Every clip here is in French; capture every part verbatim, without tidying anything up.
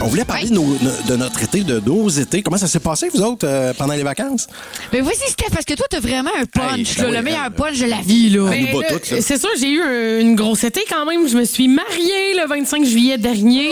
On voulait parler Ouais. de, nos- de notre été, de nos étés. Comment ça s'est passé, vous autres, euh, pendant les vacances? Mais vas-y, Steph, parce que toi, t'as vraiment un punch, Hey, ben là, oui, le meilleur elle- punch de la vie, là. Elle nous Ben bat là, toutes, ça. c'est sûr, j'ai eu un- une grosse été quand même. Je me suis mariée le vingt-cinq juillet dernier.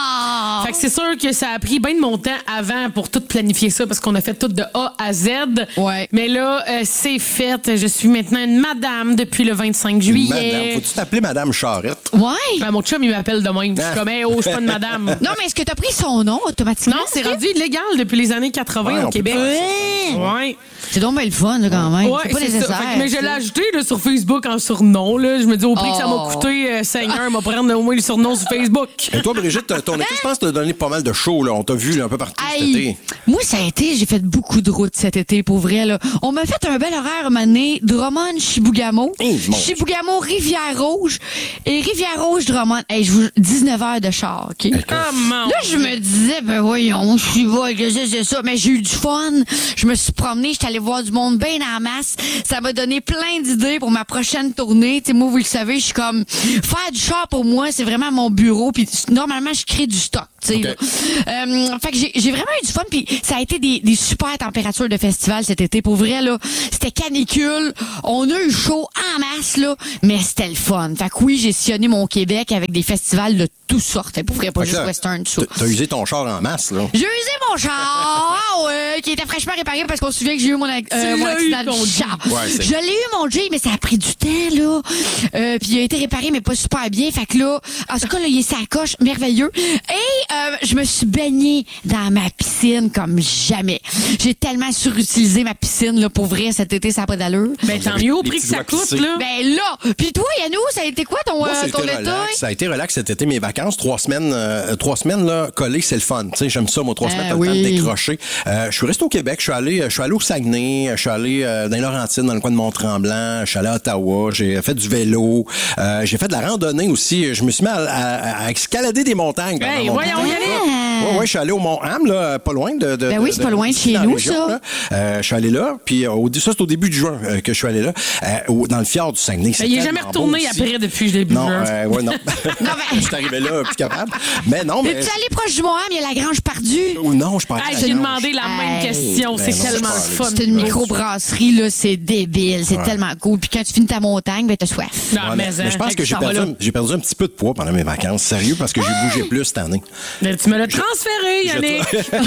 Ah! Fait que c'est sûr que ça a pris bien de mon temps avant pour tout planifier ça parce qu'on a fait tout de A à Z. Ouais. Mais là, euh, c'est fait. Je suis maintenant une madame depuis le vingt-cinq juillet. Madame, faut-tu t'appeler Madame Charrette? Ouais. Ben, mon chum, il m'appelle de même. Je suis comme, hey, oh, je suis pas une madame. Non, mais est-ce que t'as pris son nom automatiquement? Non, c'est rendu illégal depuis les années quatre-vingts Ouais, on au peut Québec. Ouais. Ouais. C'est donc bien le fun, là, quand même. Ouais, c'est pas c'est ça. nécessaire. Fait que- mais je l'ai ça. ajouté là, sur Facebook en surnom. Là. Je me dis, au prix que ça m'a Oh. coûté, euh, Seigneur, m'a prendre au moins le surnom sur Facebook. Et toi, Brigitte, ton été, je pense que t'as donné pas mal de shows, là. On t'a vu là, un peu partout cet Hey, été. moi, ça a été, j'ai fait beaucoup de routes cet été, pour vrai, là. On m'a fait un bel horaire, une année, Drummond-Chibougamau. Hey, mon Chibougamau, Rivière-Rouge. Et Rivière-Rouge, Drummond. Hey, je vous, dix-neuf heures de char, OK? Ah, mon Là, je me disais, ben voyons, je suis va, que c'est c'est ça. Mais j'ai eu du fun. Je me suis promenée, j'étais allée voir du monde bien en masse. Ça m'a donné plein d'idées pour ma prochaine tournée. Tu sais, moi, vous le savez, je suis comme, faire du char pour moi, c'est vraiment mon bureau. Puis normalement, je crée du stock. Tu sais, Ok. là. Euh, fait que j'ai, j'ai vraiment eu du fun. Puis ça a été des, des super températures de festival cet été. Pour vrai, là, c'était canicule. On a eu chaud en masse, là, mais c'était le fun. Fait que oui, j'ai sillonné mon Québec avec des festivals de toutes sortes. Pour vrai, pas Fait que juste là, western, tout ça. t'as- T'as usé ton char en masse, là. J'ai usé mon char, ah ouais, qui était fraîchement réparé parce qu'on se souvient que j'ai eu mon, ac- euh, mon l'as accident eu, de ton char. Ouais, c'est- je l'ai eu, mon Jeep, mais ça a pris du temps, là. Euh, puis il a été réparé, mais pas super bien. Fait que là, en tout cas, là, il est sa coche, merveilleux. Et euh, je me suis baignée dans ma piscine comme jamais. J'ai tellement surutilisé ma piscine, là, pour vrai, cet été, ça n'a pas d'allure. Ben, tant mieux au les prix que petits ça doigts coûte, pissés. là. Ben là, puis toi, Yannou, ça a été quoi ton, Moi, euh, ça a ton été été? relax. Ça a été relax cet été, mes vacances. Trois semaines, euh, trois semaines là, collées, c'est le fun. Tu sais, j'aime ça, moi, trois Ah, semaines, t'as le temps de oui. décrocher. Euh, je suis resté au Québec. Je suis allé, je suis allé au Saguenay. Je suis allé euh, dans les Laurentides, dans le coin de Mont-Tremblant. Je suis allé à Ottawa. J'ai fait du vélo. Euh, j'ai fait de la randonnée aussi. Je me suis mis à, à- à escalader des montagnes. pendant Hey, mon voyons été. y aller. Ouais, ouais, je suis allé au Mont-Ham, là, pas loin de. de Ben oui, c'est pas loin de chez dans la nous, région, ça. là. Euh, je suis allé là, puis euh, au, ça, c'est au début du juin euh, que je suis allé là, euh, au- dans le fjord du Saguenay. C'est Ben, il est jamais tellement retourné beau aussi. après depuis le début Non, juin. euh, ouais, non. Non, mais- Je suis arrivé là, plus capable. Mais non, mais. Tu allé proche du Mont-Ham, il y a la Grange perdue. Ou non, je pense Hey, pas. j'ai demandé la même Hey. question. Ben c'est non, tellement c'est le pas fun. C'est une microbrasserie, là, c'est débile, c'est tellement cool. Puis quand tu finis ta montagne, ben t'as soif. Non, Ouais, mais, mais, mais je pense que j'ai ça va perdu, là. un- j'ai perdu un petit peu de poids pendant mes vacances. Sérieux, parce que j'ai bougé plus cette année. Mais tu me l'as transféré, Yannick.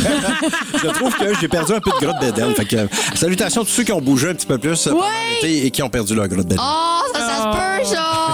Je trouve que j'ai perdu un peu de grotte d'Éden. Fait que, euh, salutations à tous ceux qui ont bougé un petit peu plus euh, pendant Ouais. l'été et qui ont perdu leur grotte d'Éden. Oh, ça, ça se peut, ça!